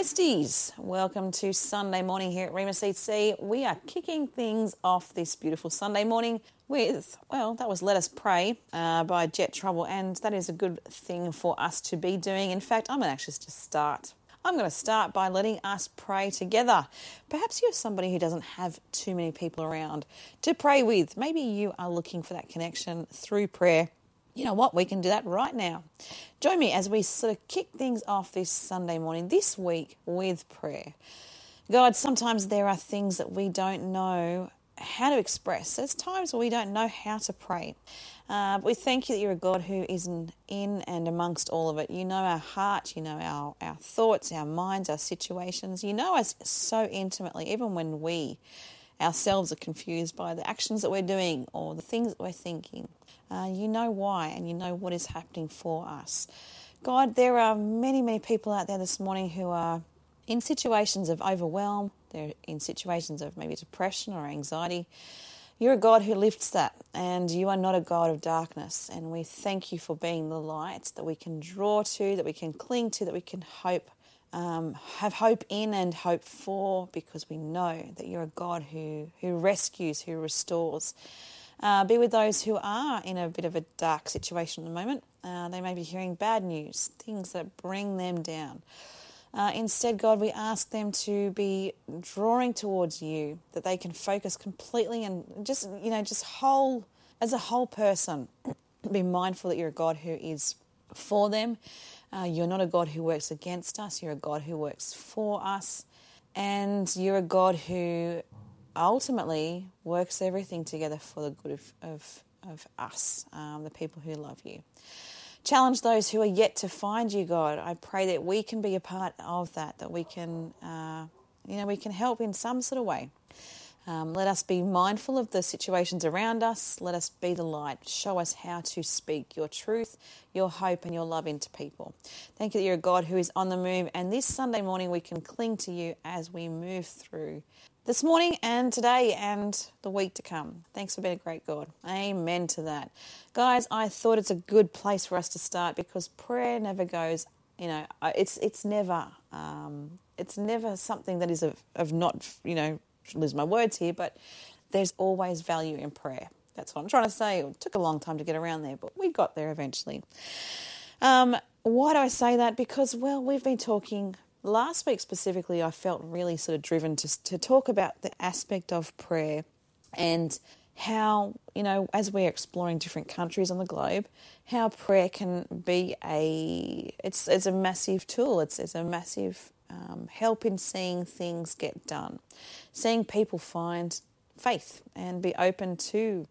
Besties, welcome to Sunday morning here at Rema CC. We are kicking things off this beautiful Sunday morning with, that was Let Us Pray by Jet Trouble, and that is a good thing for us to be doing. In fact, I'm going to start by letting us pray together. Perhaps you're somebody who doesn't have too many people around to pray with. Maybe you are looking for that connection through prayer. You know what? We can do that right now. Join me as we sort of kick things off this Sunday morning, this week, with prayer. God, sometimes there are things that we don't know how to express. There's times where we don't know how to pray. But we thank you that you're a God who is in and amongst all of it. You know our heart, you know our thoughts, our minds, our situations. You know us so intimately, even when we ourselves are confused by the actions that we're doing or the things that we're thinking. You know why, and you know what is happening for us. God, there are many, many people out there this morning who are in situations of overwhelm. They're in situations of maybe depression or anxiety. You're a God who lifts that, and you are not a God of darkness. And we thank you for being the light that we can draw to, that we can cling to, that we can hope, have hope in and hope for, because we know that you're a God who rescues, who restores. Be with those who are in a bit of a dark situation at the moment. They may be hearing bad news, things that bring them down. Instead, God, we ask them to be drawing towards you, that they can focus completely and just whole, as a whole person, be mindful that you're a God who is for them. You're not a God who works against us. You're a God who works for us. And you're a God who ultimately works everything together for the good of us, the people who love you. Challenge those who are yet to find you, God. I pray that we can be a part of that we can, we can help in some sort of way. Let us be mindful of the situations around us. Let us be the light. Show us how to speak your truth, your hope, and your love into people. Thank you that you're a God who is on the move, and this Sunday morning we can cling to you as we move through this morning and today and the week to come. Thanks for being a great God. Amen to that. Guys, I thought it's a good place for us to start because prayer never goes, it's never something that is of not, lose my words here, but there's always value in prayer. That's what I'm trying to say. It took a long time to get around there, but we got there eventually. Why do I say that? Because, we've been talking. Last week specifically, I felt really sort of driven to talk about the aspect of prayer and how, as we're exploring different countries on the globe, how prayer can be it's a massive tool. It's a massive help in seeing things get done, seeing people find faith and be open to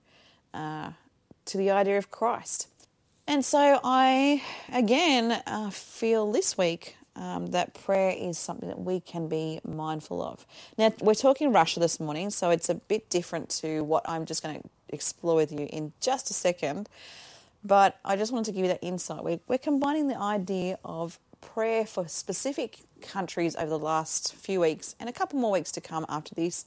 the idea of Christ. And so I, again, feel this week that prayer is something that we can be mindful of. Now, we're talking Russia this morning, so it's a bit different to what I'm just going to explore with you in just a second. But I just wanted to give you that insight. We're combining the idea of prayer for specific countries over the last few weeks and a couple more weeks to come after this.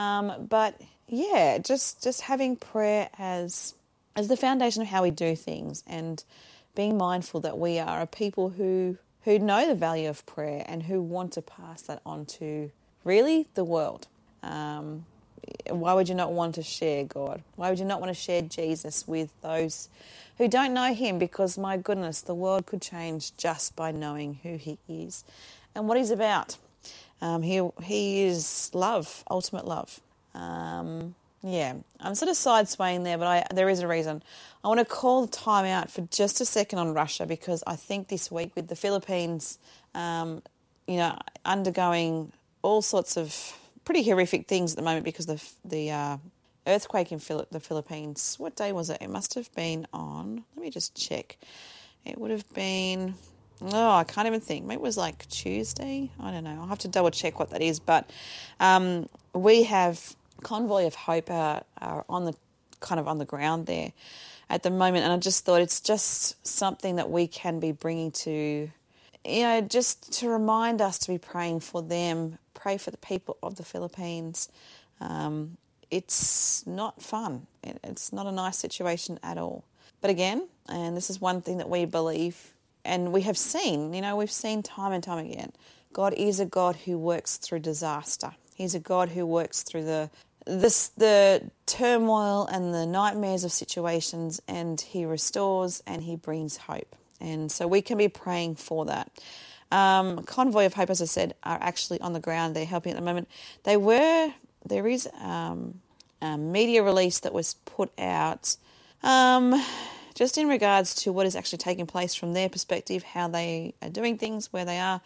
Just having prayer as the foundation of how we do things and being mindful that we are a people who know the value of prayer and who want to pass that on to really the world. Why would you not want to share God? Why would you not want to share Jesus with those who don't know him? Because, my goodness, the world could change just by knowing who he is and what he's about. He is love, ultimate love. I'm sort of side-swaying there, but there is a reason. I want to call the time out for just a second on Russia because I think this week with the Philippines, undergoing all sorts of pretty horrific things at the moment because the earthquake in the Philippines. What day was it? It must have been on. Let me just check. It would have been. I can't even think. Maybe it was like Tuesday. I don't know. I'll have to double check what that is. But we have Convoy of Hope are on the ground there at the moment, and I just thought it's just something that we can be bringing to, just to remind us to be praying for them, pray for the people of the Philippines. It's not fun. It's not a nice situation at all. But again, and this is one thing that we believe, and we have seen, we've seen time and time again, God is a God who works through disaster. He's a God who works through the turmoil and the nightmares of situations, and he restores and he brings hope. And so we can be praying for that. Convoy of Hope, as I said, are actually on the ground. They're helping at the moment. There is a media release that was put out just in regards to what is actually taking place from their perspective, how they are doing things, where they are.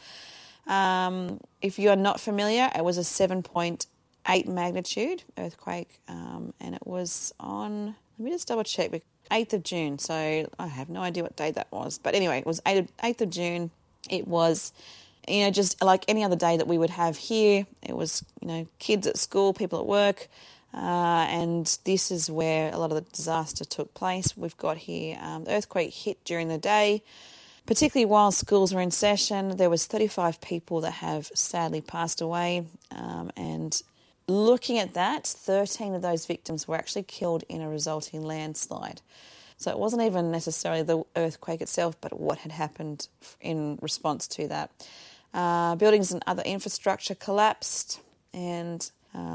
If you are not familiar, it was a 7.8 magnitude earthquake, and it was on, let me just double check, 8th of June. So I have no idea what day that was. But anyway, it was 8th of June. It was, just like any other day that we would have here. It was, kids at school, people at work. And this is where a lot of the disaster took place. We've got here the earthquake hit during the day, particularly while schools were in session. There was 35 people that have sadly passed away. And looking at that, 13 of those victims were actually killed in a resulting landslide. So it wasn't even necessarily the earthquake itself, but what had happened in response to that. Buildings and other infrastructure collapsed, and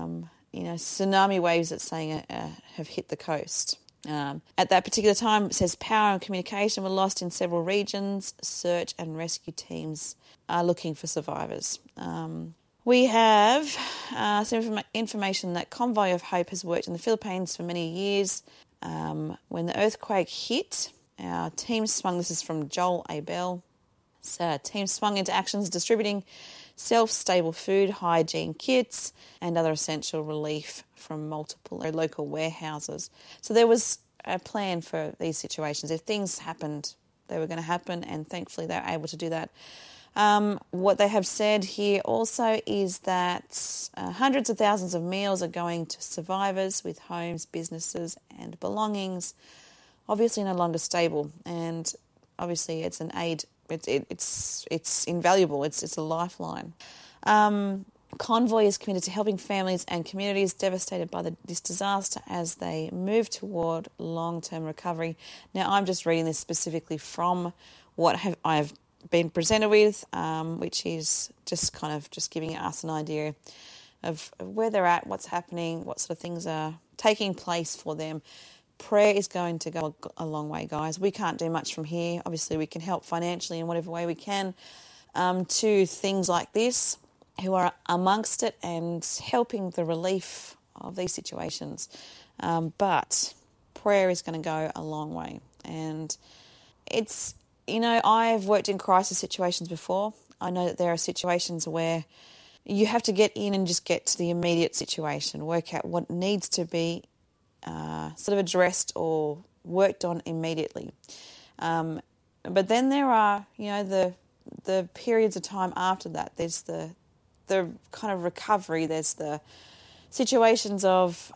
tsunami waves, it's saying, have hit the coast. At that particular time, it says power and communication were lost in several regions. Search and rescue teams are looking for survivors. We have some information that Convoy of Hope has worked in the Philippines for many years. When the earthquake hit, our team swung, this is from Joel Abel, so team swung into actions distributing self-stable food, hygiene kits, and other essential relief from multiple local warehouses. So there was a plan for these situations. If things happened, they were going to happen, and thankfully they were able to do that. What they have said here also is that hundreds of thousands of meals are going to survivors with homes, businesses, and belongings, obviously no longer stable. And obviously it's an aid. It's invaluable. It's a lifeline. Convoy is committed to helping families and communities devastated by this disaster as they move toward long-term recovery. Now, I'm just reading this specifically from what I've been presented with, which is just kind of just giving us an idea of where they're at, what's happening, what sort of things are taking place for them. Prayer is going to go a long way, guys. We can't do much from here. Obviously, we can help financially in whatever way we can to things like this, who are amongst it and helping the relief of these situations. But prayer is going to go a long way. And it's, I've worked in crisis situations before. I know that there are situations where you have to get in and just get to the immediate situation, work out what needs to be sort of addressed or worked on immediately. But then there are, the periods of time after that. There's the kind of recovery. There's the situations of,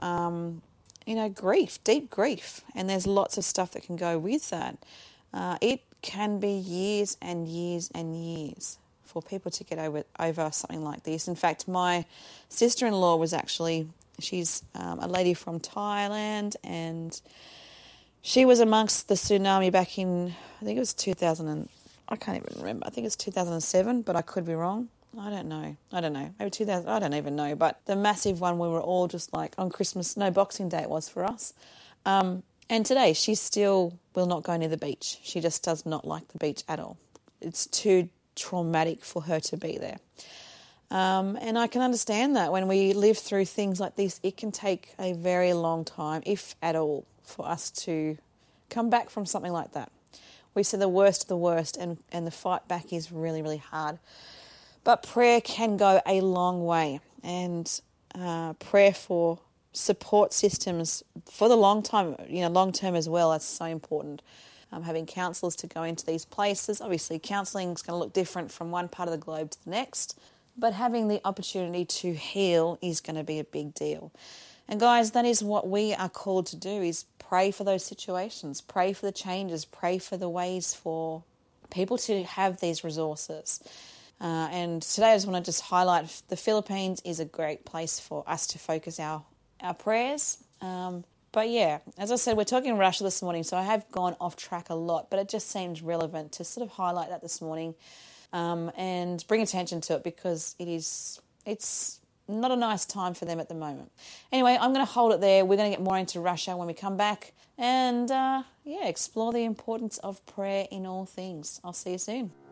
grief, deep grief. And there's lots of stuff that can go with that. It can be years and years and years for people to get over something like this. In fact, my sister-in-law was actually, she's a lady from Thailand, and she was amongst the tsunami back in, I think it was 2000, I can't even remember. I think it's 2007, but I could be wrong. I don't know. Maybe 2000, I don't even know. But the massive one, we were all just like on Christmas, Boxing Day it was for us. And today she still will not go near the beach. She just does not like the beach at all. It's too traumatic for her to be there. And I can understand that when we live through things like this, it can take a very long time, if at all, for us to come back from something like that. We see the worst of the worst, and the fight back is really, really hard. But prayer can go a long way, and prayer for support systems for the long term as well, that's so important. Having counsellors to go into these places. Obviously, counselling is going to look different from one part of the globe to the next, but having the opportunity to heal is going to be a big deal. And guys, that is what we are called to do, is pray for those situations, pray for the changes, pray for the ways for people to have these resources. And today I just want to just highlight the Philippines is a great place for us to focus our prayers. But yeah, as I said, we're talking Russia this morning, so I have gone off track a lot, but it just seems relevant to sort of highlight that this morning. and bring attention to it, because it's not a nice time for them at the moment. Anyway, I'm going to hold it there. We're going to get more into Russia when we come back, and explore the importance of prayer in all things. I'll see you soon.